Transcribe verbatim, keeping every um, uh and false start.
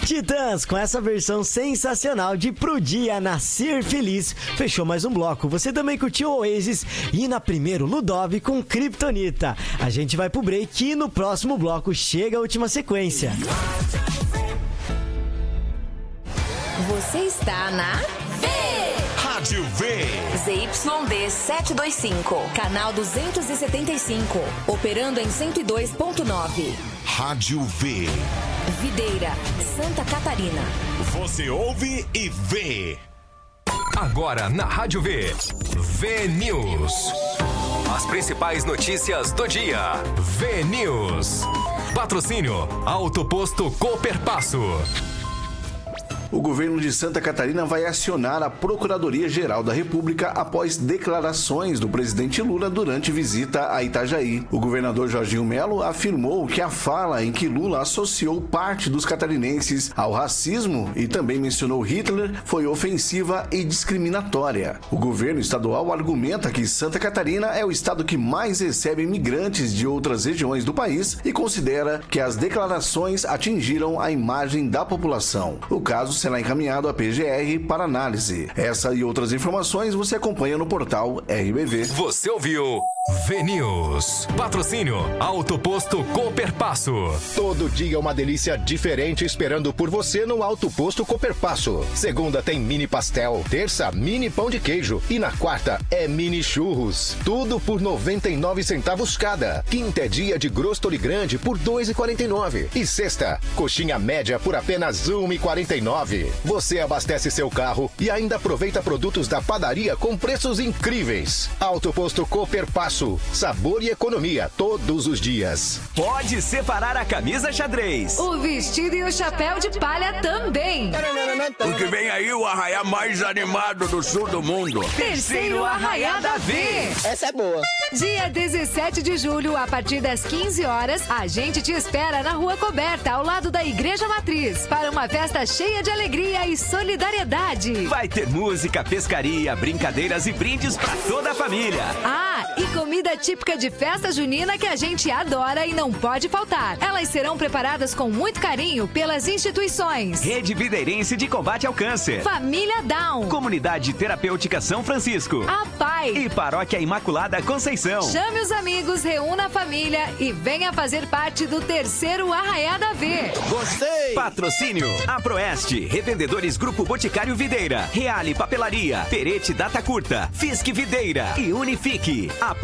Titãs, com essa versão sensacional de Pro Dia Nascer Feliz, fechou mais um bloco. Você também curtiu Oasis e na primeiro Ludov com Kryptonita. A gente vai pro break e no próximo bloco chega a última sequência. Você está na Rádio V. Z Y D setecentos e vinte e cinco, canal duzentos e setenta e cinco, operando em cento e dois ponto nove. Rádio V. Videira, Santa Catarina. Você ouve e vê. Agora na Rádio V. V News. As principais notícias do dia. V News. Patrocínio Auto Posto Cooperpasso. O governo de Santa Catarina vai acionar a Procuradoria-Geral da República após declarações do presidente Lula durante visita a Itajaí. O governador Jorginho Melo afirmou que a fala em que Lula associou parte dos catarinenses ao racismo e também mencionou Hitler foi ofensiva e discriminatória. O governo estadual argumenta que Santa Catarina é o estado que mais recebe imigrantes de outras regiões do país e considera que as declarações atingiram a imagem da população. O caso será encaminhado à P G R para análise. Essa e outras informações você acompanha no portal R B V. Você ouviu V News. Patrocínio Auto Posto Cooperpasso. Todo dia uma delícia diferente esperando por você no Auto Posto Cooperpasso. Segunda tem mini pastel, terça mini pão de queijo e na quarta é mini churros. Tudo por noventa e nove centavos cada. Quinta é dia de grostori grande por dois reais e quarenta e nove centavos. E sexta, coxinha média por apenas um real e quarenta e nove centavos. Você abastece seu carro e ainda aproveita produtos da padaria com preços incríveis. Auto Posto Cooperpasso. Sabor e economia todos os dias. Pode separar a camisa xadrez, o vestido e o chapéu de palha também. Porque vem aí o arraiá mais animado do sul do mundo. Terceiro Arraiá da V. Essa é boa. Dia dezessete de julho, a partir das quinze horas, a gente te espera na Rua Coberta, ao lado da Igreja Matriz, para uma festa cheia de alegria e solidariedade. Vai ter música, pescaria, brincadeiras e brindes pra toda a família. Ah, e comida típica de festa junina que a gente adora e não pode faltar. Elas serão preparadas com muito carinho pelas instituições Rede Videirense de Combate ao Câncer, Família Down, Comunidade Terapêutica São Francisco, A Pai e Paróquia Imaculada Conceição. Chame os amigos, reúna a família e venha fazer parte do terceiro Arraiá da V. Gostei! Patrocínio Aproeste, Revendedores Grupo Boticário Videira, Reale Papelaria, Perete Data Curta, Fisque Videira e Unifique. Apoio